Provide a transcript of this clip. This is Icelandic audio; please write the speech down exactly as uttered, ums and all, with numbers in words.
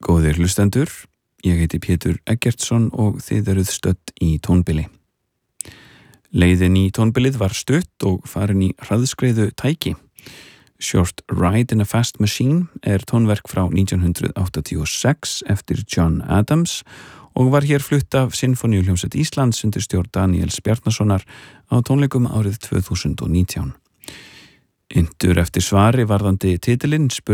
Góðir hlustendur, ég heiti Pétur Eggertsson og þið eruð stödd í tónbili. Leiðin í tónbilið var stutt og farin í hraðskreiðu tæki. Short Ride in a Fast Machine er tónverk frá nítján hundrað áttatíu og sex eftir John Adams og var hér flutt af Sinfóníuhljómsveit Íslands undir stjórn Daníels Bjarnasonar á tónleikum árið tvö þúsund og nítján. Inntur eftir svari varðandi titilinn